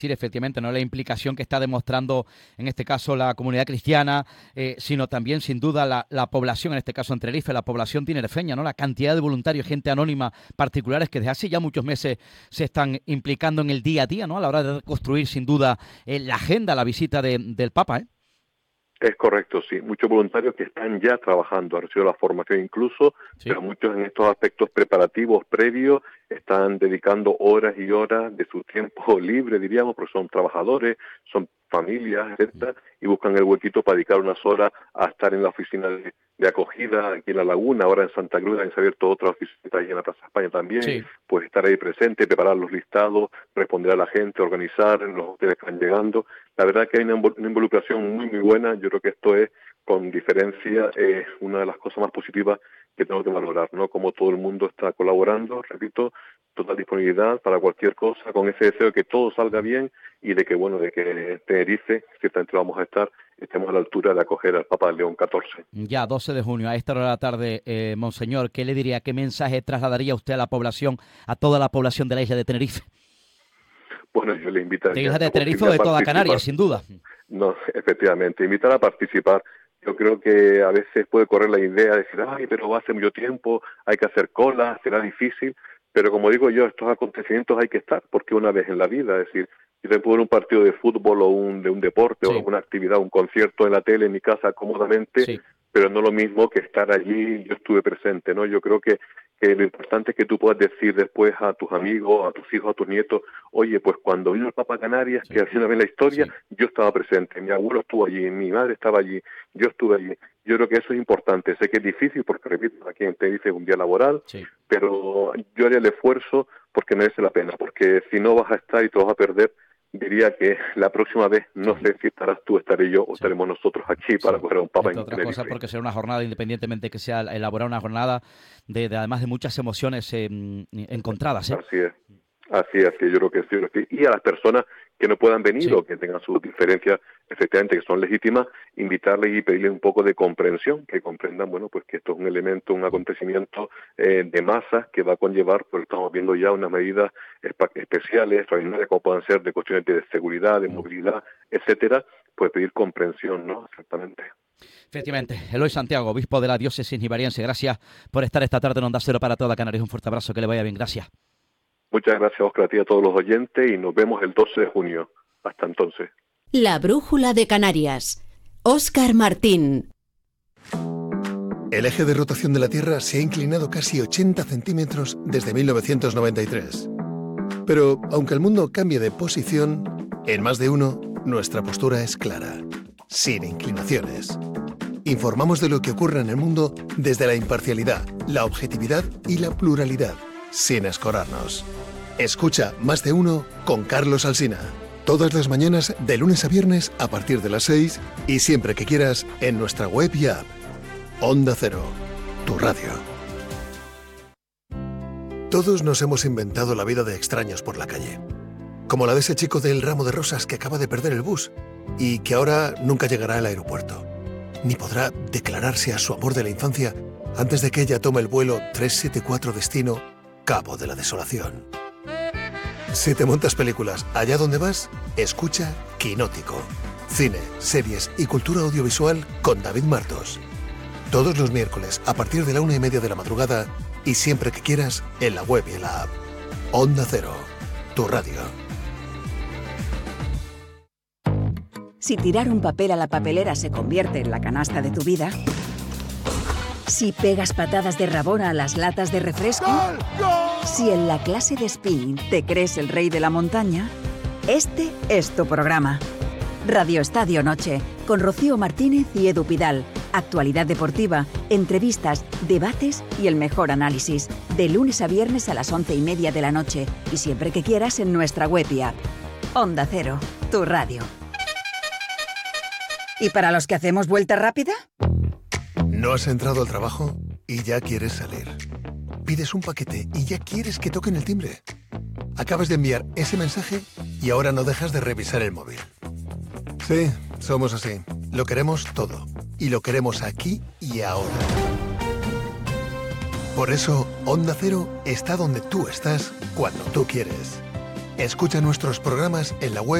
decir, efectivamente, no la implicación que está demostrando en este caso la comunidad cristiana, sino también sin duda la población, en este caso en Tenerife, la población tinerfeña, ¿no? La cantidad de voluntarios, gente anónima, particulares que desde hace ya muchos meses se están implicando en el día a día, ¿no? A la hora de construir sin duda la agenda, la visita del Papa, ¿eh? Es correcto, sí. Muchos voluntarios que están ya trabajando, han recibido la formación incluso, Sí. pero muchos en estos aspectos preparativos previos están dedicando horas y horas de su tiempo libre, diríamos, porque son trabajadores, son familias, etcétera, y buscan el huequito para dedicar unas horas a estar en la oficina de acogida aquí en La Laguna. Ahora en Santa Cruz han abierto otra oficina ahí en la Plaza España también, Sí. pues estar ahí presente, preparar los listados, responder a la gente, organizar los hoteles que están llegando. La verdad que hay una involucración muy buena. Yo creo que esto es, con diferencia, una de las cosas más positivas que tengo que valorar, ¿no? Como todo el mundo está colaborando, repito, total disponibilidad para cualquier cosa, con ese deseo de que todo salga bien y de que, bueno, de que Tenerife, ciertamente vamos a estar, estemos a la altura de acoger al Papa León XIV. Ya, 12 de junio, a esta hora de la tarde, Monseñor, ¿qué le diría, qué mensaje trasladaría usted a la población, a toda la población de la isla de Tenerife? Bueno, yo le invito a... ¿De isla de Tenerife o de toda Canarias, sin duda? No, efectivamente, invitar a participar. Yo creo que a veces puede correr la idea de decir, ay, pero va a ser mucho tiempo, hay que hacer cola, será difícil, pero como digo yo, estos acontecimientos hay que estar, porque una vez en la vida, es decir, yo te puedo ver un partido de fútbol o de un deporte Sí. o alguna actividad, un concierto en la tele, en mi casa, cómodamente, Sí. pero no lo mismo que estar allí, yo estuve presente, ¿no? Yo creo que lo importante es que tú puedas decir después a tus amigos, a tus hijos, a tus nietos, oye, pues cuando vino el Papa a Canarias, Sí. que hace una vez la historia, Sí. yo estaba presente, mi abuelo estuvo allí, mi madre estaba allí, yo estuve allí. Yo creo que eso es importante. Sé que es difícil porque, repito, aquí en Tenerife es un día laboral, Sí. pero yo haría el esfuerzo porque merece la pena, porque si no vas a estar y te vas a perder, diría que la próxima vez no sé si estarás tú, estaré yo o estaremos nosotros aquí para coger a un Papa Entre en otras Tenerife. cosas porque será una jornada, independientemente que sea elaborar una jornada además de muchas emociones encontradas, ¿eh? Así es. Así es, yo creo que sí. Y a las personas que no puedan venir Sí. o que tengan sus diferencias, efectivamente, que son legítimas, invitarles y pedirles un poco de comprensión, que comprendan, bueno, pues que esto es un elemento, un acontecimiento de masas que va a conllevar, pues estamos viendo ya unas medidas especiales, extraordinarias, como puedan ser de cuestiones de seguridad, de movilidad, etcétera, pues pedir comprensión, ¿no? Exactamente. Efectivamente. Eloy Santiago, obispo de la diócesis nivariense, gracias por estar esta tarde en Onda Cero para toda Canarias. Un fuerte abrazo, que le vaya bien, gracias. Muchas gracias, Óscar, a ti y a todos los oyentes, y nos vemos el 12 de junio. Hasta entonces. La Brújula de Canarias. Óscar Martín. El eje de rotación de la Tierra se ha inclinado casi 80 centímetros desde 1993. Pero, aunque el mundo cambie de posición, en Más de Uno, nuestra postura es clara, sin inclinaciones. Informamos de lo que ocurre en el mundo desde la imparcialidad, la objetividad y la pluralidad, sin escorarnos. Escucha Más de Uno con Carlos Alsina. Todas las mañanas, de lunes a viernes, a partir de las 6 y siempre que quieras, en nuestra web y app. Onda Cero, tu radio. Todos nos hemos inventado la vida de extraños por la calle. Como la de ese chico del ramo de rosas que acaba de perder el bus y que ahora nunca llegará al aeropuerto, ni podrá declararse a su amor de la infancia antes de que ella tome el vuelo 374 destino Cabo de la Desolación. Si te montas películas allá donde vas, escucha Quinótico. Cine, series y cultura audiovisual con David Martos. Todos los miércoles a partir de la 1:30 de la madrugada y siempre que quieras en la web y en la app. Onda Cero, tu radio. Si tirar un papel a la papelera se convierte en la canasta de tu vida, si pegas patadas de rabona a las latas de refresco, ¡Gol! ¡Gol! Si en la clase de spinning te crees el rey de la montaña, este es tu programa. Radio Estadio Noche, con Rocío Martínez y Edu Pidal. Actualidad deportiva, entrevistas, debates y el mejor análisis. De lunes a viernes a las 11:30 de la noche y siempre que quieras en nuestra web y app. Onda Cero, tu radio. ¿Y para los que hacemos vuelta rápida? ¿No has entrado al trabajo y ya quieres salir? Pides un paquete y ya quieres que toquen el timbre. Acabas de enviar ese mensaje y ahora no dejas de revisar el móvil. Sí, somos así. Lo queremos todo. Y lo queremos aquí y ahora. Por eso, Onda Cero está donde tú estás cuando tú quieres. Escucha nuestros programas en la web